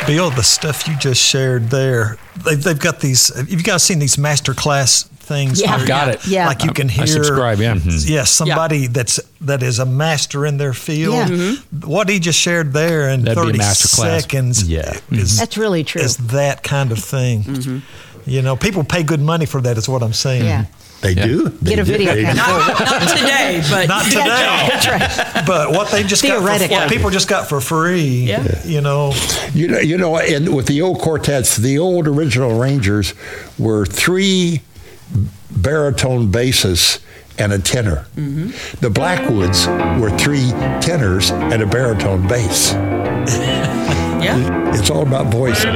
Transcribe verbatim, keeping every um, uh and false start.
Bill, the stuff you just shared there, they've, they've got these, have you guys seen these master class things? Yeah. where, Got it. Yeah. Like you can hear. I subscribe, yeah. Mm-hmm. Yes, somebody Yeah. that's, that is a master in their field. Yeah. Mm-hmm. What he just shared there in That'd be a thirty master class. seconds Yeah. is, That's really true. is that kind of thing. Mm-hmm. You know, people pay good money for that is what I'm saying. Yeah. They Yeah. do. They Get a do. video They do. camera. Not, not today, but Not today. That's right. But what they just got for, Theoretically. what people just got for free, Yeah. you know. You know, you know, and with the old quartets, the old original Rangers were three baritone basses and a tenor. Mm-hmm. The Blackwoods were three tenors and a baritone bass. yeah. It's all about voice.